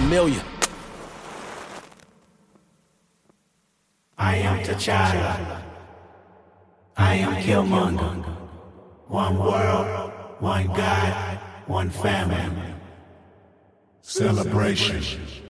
million. I am T'Challa. I am Killmonger. One world, one God, one family. Celebration.